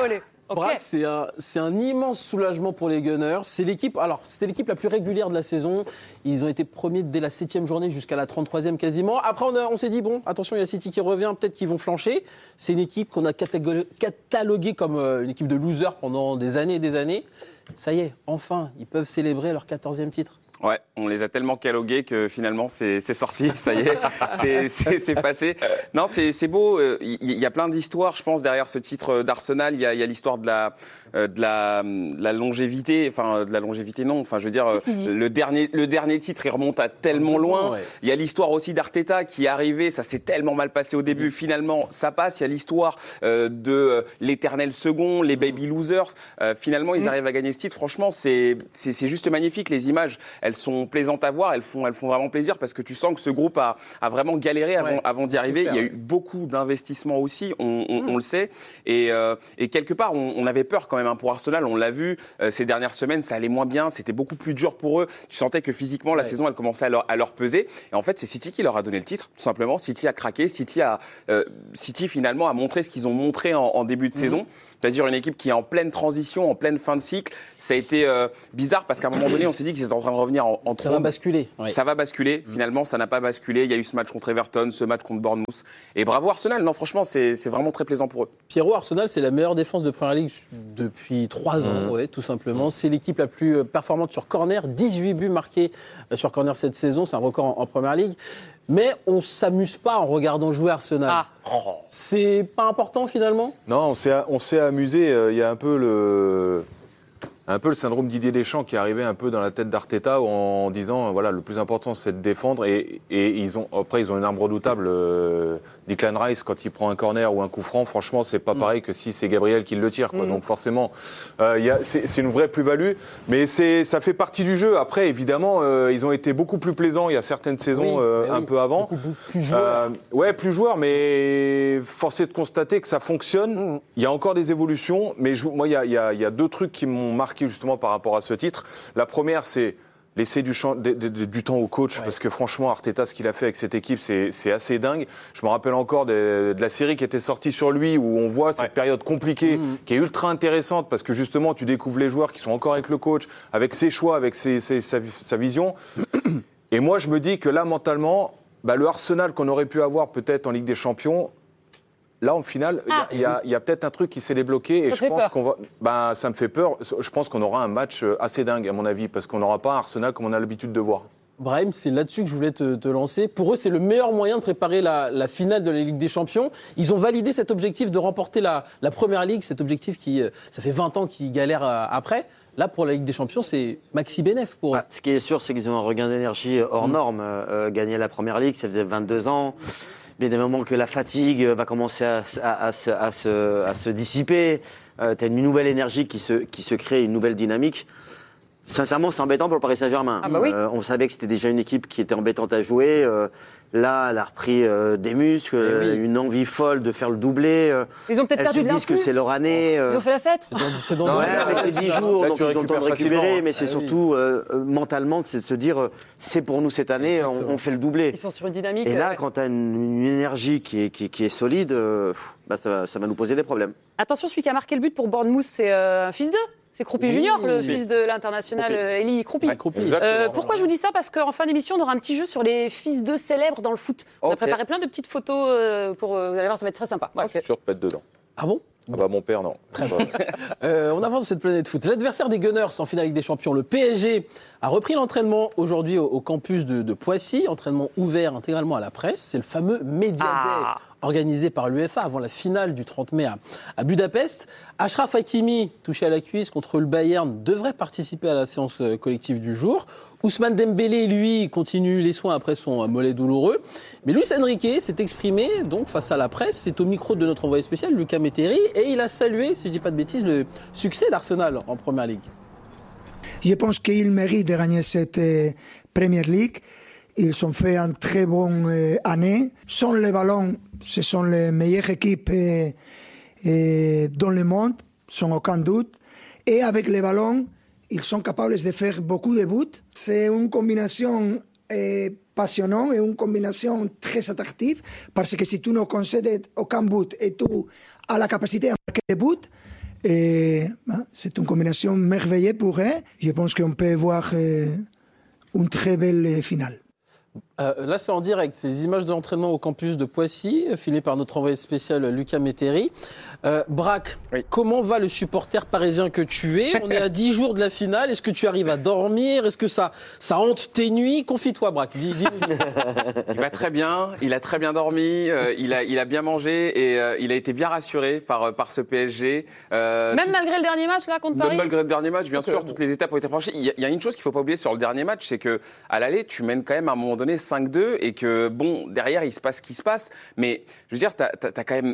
olé. Okay. Braque, c'est un immense soulagement pour les Gunners. C'était l'équipe la plus régulière de la saison. Ils ont été premiers dès la 7e journée jusqu'à la 33e quasiment. Après, on s'est dit, bon, attention, il y a City qui revient, peut-être qu'ils vont flancher. C'est une équipe qu'on a cataloguée comme une équipe de losers pendant des années et des années. Ça y est, enfin, ils peuvent célébrer leur 14e titre. Ouais, on les a tellement catalogués que finalement c'est sorti, ça y est, c'est passé. Non, c'est beau. Il y a plein d'histoires, je pense, derrière ce titre d'Arsenal. Il y a l'histoire de la longévité, enfin de la longévité non. Enfin, je veux dire, le dernier titre, il remonte à tellement loin. Ouais. Il y a l'histoire aussi d'Arteta qui est arrivé, ça s'est tellement mal passé au début. Finalement, ça passe. Il y a l'histoire de l'éternel second, les baby losers. Finalement, ils arrivent à gagner ce titre. Franchement, c'est juste magnifique. Les images, elles sont plaisantes à voir, elles font vraiment plaisir parce que tu sens que ce groupe a vraiment galéré avant d'y arriver. Il y a eu beaucoup d'investissements aussi, on le sait. Et quelque part, on avait peur quand même pour Arsenal. On l'a vu ces dernières semaines, ça allait moins bien, c'était beaucoup plus dur pour eux. Tu sentais que physiquement, la saison, elle commençait à leur peser. Et en fait, c'est City qui leur a donné le titre, tout simplement. City a craqué, City finalement a montré ce qu'ils ont montré en début de saison. C'est-à-dire une équipe qui est en pleine transition, en pleine fin de cycle. Ça a été bizarre parce qu'à un moment donné, on s'est dit qu'ils étaient en train de revenir en trombe. Ça va basculer. Oui. Ça va basculer. Finalement, ça n'a pas basculé. Il y a eu ce match contre Everton, ce match contre Bournemouth. Et bravo Arsenal. Non, franchement, c'est vraiment très plaisant pour eux. Pierrot, Arsenal, c'est la meilleure défense de Première Ligue depuis 3 ans, tout simplement. C'est l'équipe la plus performante sur corner. 18 buts marqués sur corner cette saison. C'est un record en Première Ligue. Mais on ne s'amuse pas en regardant jouer Arsenal. C'est pas important finalement ? Non, on s'est amusé. Il y a un peu le syndrome Didier Deschamps qui est arrivé un peu dans la tête d'Arteta en disant voilà, le plus important c'est de défendre et ils ont une arme redoutable. Declan Rice, quand il prend un corner ou un coup franc, franchement c'est pas pareil que si c'est Gabriel qui le tire, quoi. Donc forcément c'est une vraie plus-value, mais ça fait partie du jeu. Après évidemment ils ont été beaucoup plus plaisants il y a certaines saisons un peu avant, beaucoup plus joueurs. Plus joueurs, mais force est de constater que ça fonctionne. Il y a encore des évolutions, mais moi il y a 2 trucs qui m'ont marqué justement par rapport à ce titre. La première, c'est laisser du temps au coach, parce que franchement, Arteta, ce qu'il a fait avec cette équipe, c'est assez dingue. Je me rappelle encore de la série qui était sortie sur lui, où on voit cette période compliquée, qui est ultra intéressante, parce que justement, tu découvres les joueurs qui sont encore avec le coach, avec ses choix, avec sa vision. Et moi, je me dis que là, mentalement, le Arsenal qu'on aurait pu avoir peut-être en Ligue des Champions, là, en finale, il y a peut-être un truc qui s'est débloqué et je pense qu'on va. Ça me fait peur. Je pense qu'on aura un match assez dingue, à mon avis, parce qu'on n'aura pas un Arsenal comme on a l'habitude de voir. Brahim, c'est là-dessus que je voulais te lancer. Pour eux, c'est le meilleur moyen de préparer la finale de la Ligue des Champions. Ils ont validé cet objectif de remporter la Première Ligue, cet objectif qui, ça fait 20 ans qu'ils galèrent après. Là, pour la Ligue des Champions, c'est maxi bénéf pour eux. Ce qui est sûr, c'est qu'ils ont un regain d'énergie hors norme. Gagner la Première Ligue, ça faisait 22 ans. Il y a des moments que la fatigue va commencer à se dissiper. Tu as une nouvelle énergie qui se crée, une nouvelle dynamique. Sincèrement, c'est embêtant pour le Paris Saint-Germain. On savait que c'était déjà une équipe qui était embêtante à jouer. Là, elle a repris des muscles, une envie folle de faire le doublé. Ils ont peut-être perdu de l'influx. Ils se disent que c'est leur année. Ils ont fait la fête. C'est 10 jours, donc ils ont le temps de récupérer. Mais c'est surtout mentalement de se dire c'est pour nous cette année, on fait le doublé. Ils sont sur une dynamique. Et là, quand tu as une énergie qui est solide, ça va nous poser des problèmes. Attention, celui qui a marqué le but pour Bournemouth, c'est un fils d'eux. C'est Kroupi Junior, le fils de l'international Eli Kroupi. Pourquoi je vous dis ça ? Parce qu'en fin d'émission, on aura un petit jeu sur les fils d'eux célèbres dans le foot. On a préparé plein de petites photos pour... Vous allez voir, ça va être très sympa. Je suis sûr de pas être dedans. Ah bon ? Mon père, non. Très bien. On avance cette planète foot. L'adversaire des Gunners en finale Ligue des Champions, le PSG, a repris l'entraînement aujourd'hui au campus de Poissy. Entraînement ouvert intégralement à la presse. C'est le fameux Media Day organisé par l'UEFA avant la finale du 30 mai à Budapest. Achraf Hakimi, touché à la cuisse contre le Bayern, devrait participer à la séance collective du jour. Ousmane Dembélé, lui, continue les soins après son mollet douloureux. Mais Luis Enrique s'est exprimé donc face à la presse. C'est au micro de notre envoyé spécial, Lucas Métairie, et il a salué, si je ne dis pas de bêtises, le succès d'Arsenal en Première Ligue. Je pense qu'ils méritent de gagner cette Premier League. Ils ont fait une très bonne année. Sans le ballon, ce sont les meilleures équipes dans le monde, sans aucun doute. Et avec le ballon, ils sont capables de faire beaucoup de buts. C'est une combinaison passionnante et une combinaison très attractive parce que si tu ne concèdes aucun but et tu as la capacité de marquer des buts, Et c'est une combinaison merveilleuse pour eux. Je pense qu'on peut voir une très belle finale. Là, c'est en direct. Ces images de l'entraînement au campus de Poissy, filmées par notre envoyé spécial Lucas Métairie. Braque, comment va le supporter parisien que tu es? On est à 10 jours de la finale. Est-ce que tu arrives à dormir? Est-ce que ça hante tes nuits? Confie-toi, Braque. Dis-nous. Il va très bien. Il a très bien dormi. Il a bien mangé et il a été bien rassuré par ce PSG. Même malgré le dernier match là contre Paris. Même malgré le dernier match, bien sûr, toutes les étapes ont été franchies. Il y a une chose qu'il faut pas oublier sur le dernier match, c'est que à l'aller, tu mènes quand même à un moment donné 5-2 et que bon, derrière, il se passe ce qui se passe. Mais je veux dire, t'as quand même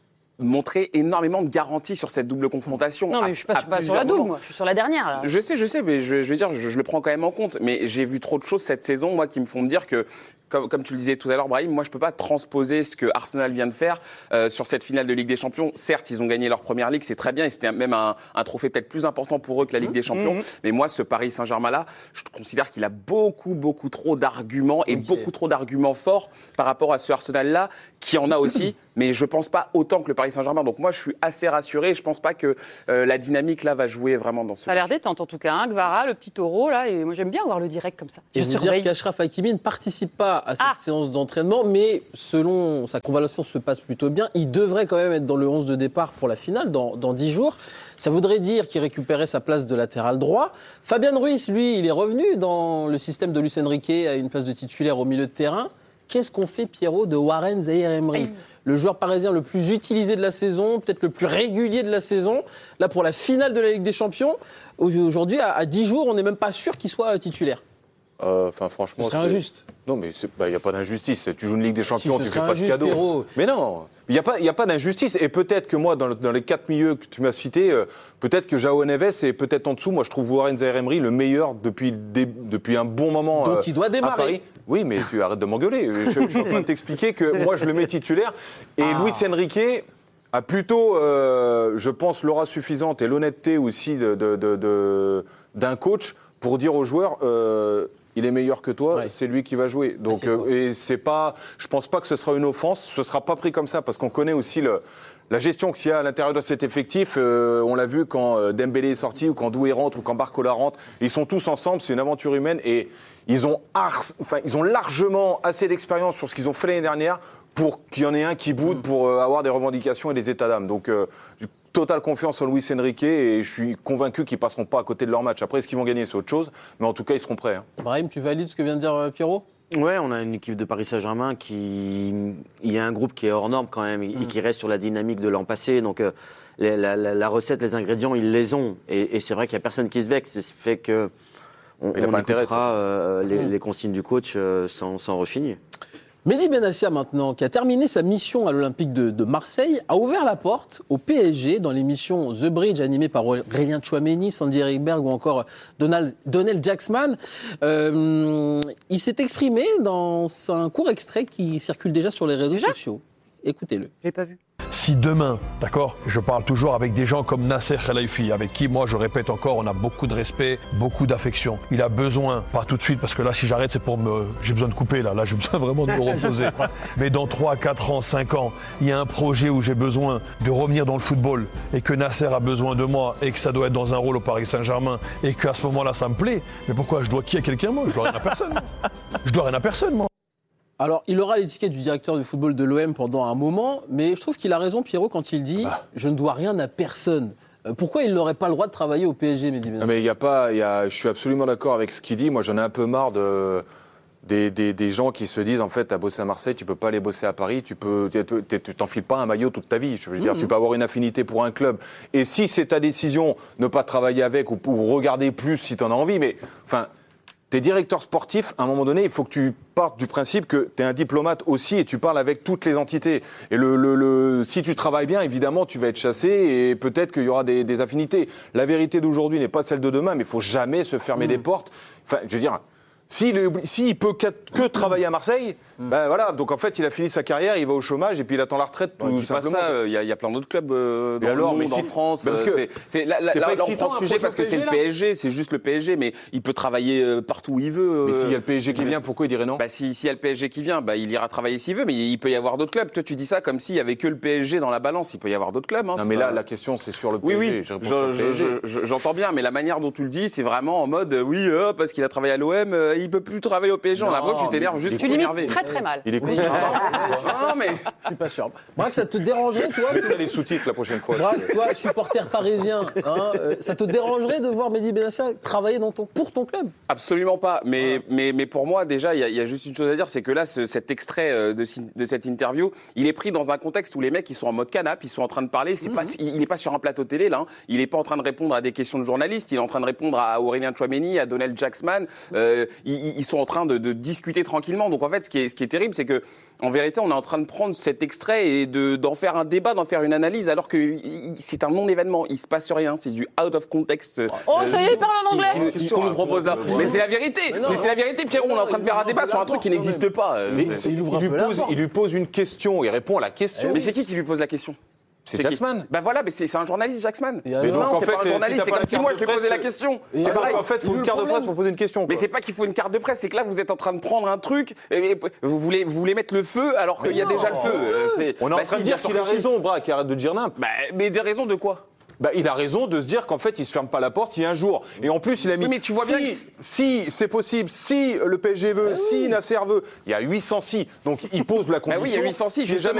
montré énormément de garanties sur cette double confrontation. Non, mais je suis pas sur la double, moi. Je suis sur la dernière. Là. Je sais, mais je veux dire, je le prends quand même en compte. Mais j'ai vu trop de choses cette saison, moi, qui me font me dire que, comme tu le disais tout à l'heure, Brahim, moi, je peux pas transposer ce que Arsenal vient de faire sur cette finale de Ligue des Champions. Certes, ils ont gagné leur première ligue, c'est très bien, et c'était même un trophée peut-être plus important pour eux que la Ligue des Champions. Mais moi, ce Paris Saint-Germain-là, je considère qu'il a beaucoup trop d'arguments et beaucoup trop d'arguments forts par rapport à ce Arsenal-là, qui en a aussi. Mais je pense pas autant que le Paris Saint-Germain. Donc moi, je suis assez rassuré. Je pense pas que la dynamique là va jouer vraiment dans ce. Ça a l'air détente en tout cas. Hein, Gvara, le petit taureau là. Et moi, j'aime bien voir le direct comme ça. Je veux dire qu'Achraf Hakimi ne participe pas à cette séance d'entraînement, mais selon sa convalescence se passe plutôt bien. Il devrait quand même être dans le 11 de départ pour la finale dans 10 jours. Ça voudrait dire qu'il récupérait sa place de latéral droit. Fabien Ruiz, lui, il est revenu dans le système de Luis Enrique à une place de titulaire au milieu de terrain. Qu'est-ce qu'on fait, Pierrot, de Warren Zaïre-Emery, le joueur parisien le plus utilisé de la saison, peut-être le plus régulier de la saison, là pour la finale de la Ligue des Champions? Aujourd'hui, à 10 jours, on n'est même pas sûr qu'il soit titulaire. Franchement, c'est injuste. Non, mais il n'y a pas d'injustice. Tu joues une Ligue des Champions, tu ne fais pas de cadeau. Pierrot. Mais non, il n'y a pas d'injustice. Et peut-être que moi, dans les 4 milieux que tu m'as cités, peut-être que João Neves est peut-être en dessous. Moi, je trouve Warren Zaïre-Emery le meilleur depuis un bon moment. Donc il doit démarrer. À Paris. Oui, mais tu arrêtes de m'engueuler. Je suis en train de t'expliquer que moi, je le mets titulaire. Et Luis Enrique a plutôt, je pense, l'aura suffisante et l'honnêteté aussi d'un coach pour dire aux joueurs il est meilleur que toi, c'est lui qui va jouer. Donc, et c'est pas, je pense pas que ce sera une offense, ce sera pas pris comme ça parce qu'on connaît aussi la gestion qu'il y a à l'intérieur de cet effectif. On l'a vu quand Dembélé est sorti ou quand Doué rentre ou quand Barcola rentre. Ils sont tous ensemble, c'est une aventure humaine et ils ont largement assez d'expérience sur ce qu'ils ont fait l'année dernière pour qu'il y en ait un qui boude pour avoir des revendications et des états d'âme. Donc, totale confiance en Luis Enrique et je suis convaincu qu'ils ne passeront pas à côté de leur match. Après, est-ce qu'ils vont gagner, c'est autre chose, mais en tout cas, ils seront prêts. Hein. Brahim, tu valides ce que vient de dire Pierrot? Ouais, on a une équipe de Paris Saint-Germain il y a un groupe qui est hors norme quand même et qui reste sur la dynamique de l'an passé. Donc la recette, les ingrédients, ils les ont. Et c'est vrai qu'il n'y a personne qui se vexe. C'est ce qui fait qu'on écoutera les consignes du coach sans rechigner. Mehdi Benassia maintenant, qui a terminé sa mission à l'Olympique de Marseille, a ouvert la porte au PSG dans l'émission The Bridge animée par Aurélien Tchouaméni, Sandy Rikberg ou encore Donnell Jacksman. Il s'est exprimé dans un court extrait qui circule déjà sur les réseaux sociaux. Écoutez-le. J'ai pas vu. Si demain, d'accord, je parle toujours avec des gens comme Nasser Khelaifi, avec qui, moi, je répète encore, on a beaucoup de respect, beaucoup d'affection. Il a besoin, pas tout de suite, parce que là, si j'arrête, c'est j'ai besoin de couper, là, j'ai besoin vraiment de me reposer. Mais dans 3, 4 ans, 5 ans, il y a un projet où j'ai besoin de revenir dans le football et que Nasser a besoin de moi et que ça doit être dans un rôle au Paris Saint-Germain et qu'à ce moment-là, ça me plaît. Mais pourquoi je dois qui à quelqu'un, moi? Je dois rien à personne. Je dois rien à personne, moi. Alors, il aura l'étiquette du directeur du football de l'OM pendant un moment, mais je trouve qu'il a raison, Pierrot, quand il dit « je ne dois rien à personne ». Pourquoi il n'aurait pas le droit de travailler au PSG, Mehdi Benassia? Mais je suis absolument d'accord avec ce qu'il dit. Moi, j'en ai un peu marre des gens qui se disent, en fait, t'as bossé à Marseille, tu peux pas aller bosser à Paris, tu t'enfiles pas un maillot toute ta vie. Je veux dire, tu peux avoir une affinité pour un club. Et si c'est ta décision, ne pas travailler avec ou regarder plus si t'en as envie, mais enfin... T'es directeur sportif, à un moment donné, il faut que tu partes du principe que t'es un diplomate aussi et tu parles avec toutes les entités. Et si tu travailles bien, évidemment, tu vas être chassé et peut-être qu'il y aura des affinités. La vérité d'aujourd'hui n'est pas celle de demain, mais il faut jamais se fermer les portes. Enfin, je veux dire, S'il peut que travailler à Marseille, ben voilà. Donc en fait, il a fini sa carrière, il va au chômage et puis il attend la retraite. Tout simplement. Il y a plein d'autres clubs dans le monde, en France. Parce que là, on prend ce sujet parce que c'est le PSG, c'est juste le PSG, mais il peut travailler partout où il veut. Mais s'il y a le PSG qui vient, pourquoi il dirait non? S'il y a le PSG qui vient, il ira travailler s'il veut, mais il peut y avoir d'autres clubs. Toi, tu dis ça comme s'il y avait que le PSG dans la balance. Il peut y avoir d'autres clubs. Non, mais là, la question, c'est sur le PSG. J'entends bien, mais la manière dont tu le dis, c'est vraiment en mode parce qu'il a travaillé à l'OM, il peut plus travailler au PSG. On a l'impression que tu t'énerves juste pour énerver. Très très mal. Il écoute. Non, mais Je suis pas sûr. Braque, ça te dérangerait, toi Je mettrai les sous-titres la prochaine fois. Braque, toi, supporter parisien, ça te dérangerait de voir Mehdi Benassia travailler pour ton club? absolument pas. Mais pour moi, déjà, il y a juste une chose à dire, c'est que là, cet extrait de cette interview, il est pris dans un contexte où les mecs, ils sont en mode canap, ils sont en train de parler. Il n'est pas sur un plateau télé, là. Il n'est pas en train de répondre à des questions de journalistes. Il est en train de répondre à Aurélien Tchouaméni, à Donald Jacksman. Ils sont en train de discuter tranquillement. Donc en fait, ce qui est terrible, c'est que en vérité, on est en train de prendre cet extrait et d'en faire un débat, d'en faire une analyse, alors que c'est un non-événement. Il se passe rien. C'est du out of context. Oh, ça y est, il parle en anglais. Ce qu'on nous propose là. Mais c'est la vérité. Mais c'est la vérité, Pierrot. On est en train de faire un débat sur un truc qui n'existe pas. Il lui pose une question, il répond à la question. Mais c'est qui lui pose la question? C'est Jacksman. Bah voilà, mais c'est un journaliste, Jacksman. Mais non, donc, c'est pas un journaliste, c'est comme si moi je lui posais la question. C'est pareil, en fait, il faut une carte de presse pour poser une question. Mais c'est pas qu'il faut une carte de presse, c'est que là vous êtes en train de prendre un truc, et vous voulez mettre le feu alors qu'il y a déjà le feu. On est en train de dire qu'il a raison, Braque, arrête de dire n'importe. Mais des raisons de quoi? Il a raison de se dire qu'en fait, il se ferme pas la porte si un jour. Et en plus, il a mis. Oui, mais tu vois bien si c'est possible, si le PSG veut, si Nasser veut, il y a 800 si. Donc il pose la condition. Oui, il y a 800 si.